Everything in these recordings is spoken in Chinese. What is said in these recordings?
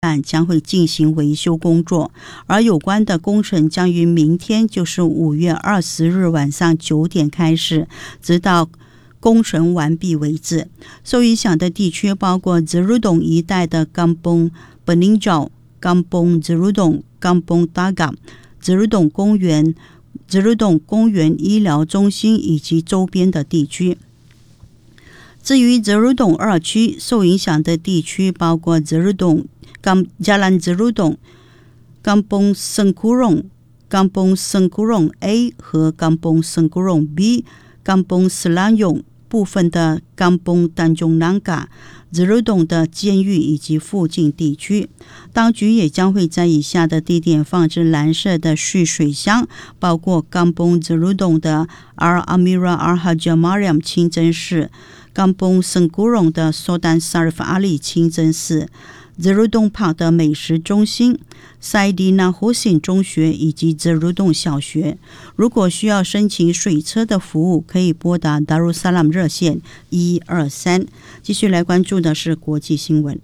岸将会进行维修工作，而有关的工程将于明天，就是5月20日晚上9点开始，直到工程完毕为止。受影响的地区包括泽鲁洞一带的Kampung Peninjau、Kampung Zerudong、Kampung Tagap、泽鲁洞公园、泽鲁洞公园医疗中心以及周边的地区。至于泽鲁洞2区，受影响的地区包括泽鲁洞、Jalan Zerudong、Kampung Sengkurong、Kampung Sengkurong A 和 Kampung Sengkurong B、Kampung Selayong、部分的Kampung Tanjung Nangka、泽鲁洞的监狱以及附近地区。当局也将会在以下的地点放置蓝色的蓄水箱，包括Kampung Zerudong的 Al-Amira Al-Hajjah Mariam 清真寺、Kampung Sengkurong 的 Sultan Syarif Ali 清真寺、泽鲁洞Park 的美食中心、Saidina Hussein 中学以及泽鲁洞小学。如果需要申请水车的服务，可以拨打 Darussalam 热线123。继续来关注的是国际新闻。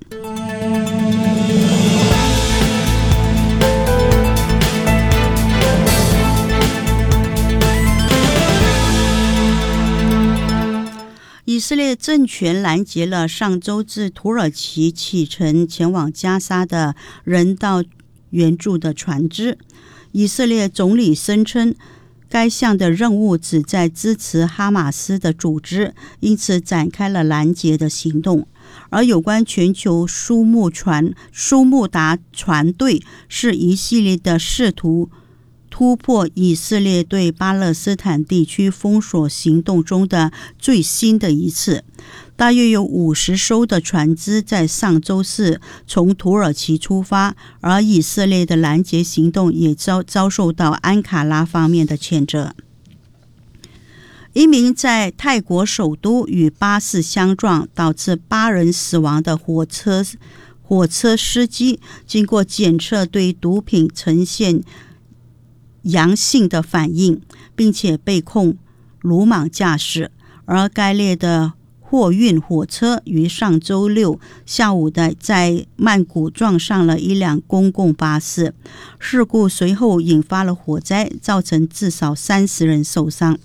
以色列政权拦截了上周自土耳其启程前往加沙的人道援助的船只。以色列总理声称，该项的任务旨在支持哈马斯的组织，因此展开了拦截的行动。而有关全球苏木达船队是一系列的试图突破以色列对巴勒斯坦地区封锁行动中的最新的一次。大约有50艘的船只在上周四从土耳其出发，而以色列的拦截行动也遭受到安卡拉方面的谴责。一名在泰国首都与巴士相撞导致8人死亡的火车司机，经过检测对毒品呈现阳性的反应，并且被控鲁莽驾驶。而该列的货运火车于上周六下午在曼谷撞上了一辆公共巴士，事故随后引发了火灾，造成至少30人受伤。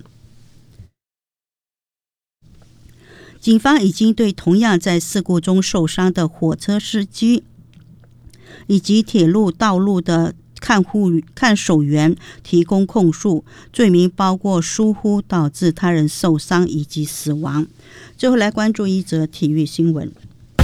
警方已经对同样在事故中受伤的火车司机以及铁路道路的看守员提供控诉，罪名包括疏忽导致他人受伤以及死亡。最后来关注一则体育新闻。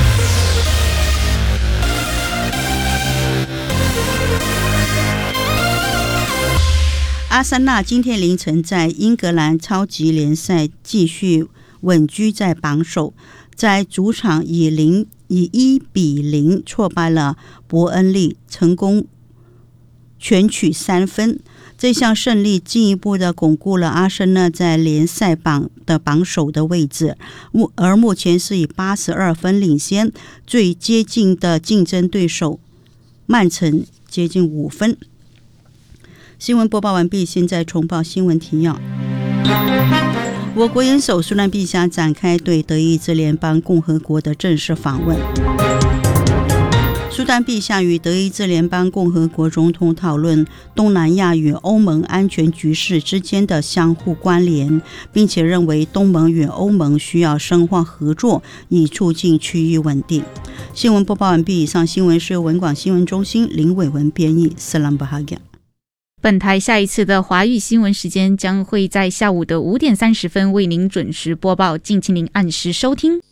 阿森纳今天凌晨在英格兰超级联赛继续稳居在榜首，在主场以1-0挫败了伯恩利，成功全取3分。这项胜利进一步的巩固了阿森纳在联赛榜首的位置，而目前是以82分领先，最接近的竞争对手曼城接近5分。新闻播报完毕，现在重报新闻提要。我国元首苏丹陛下展开对德意志联邦共和国的正式访问。苏丹陛下与德意志联邦共和国总统讨论东南亚与欧盟安全局势之间的相互关联，并且认为东盟与欧盟需要深化合作，以促进区域稳定。新闻播报完毕，以上新闻是由文广新闻中心林伟文编译。斯兰巴哈亚。 本台下一次的华语新闻时间将会在下午的5点30分为您准时播报，敬请您按时收听。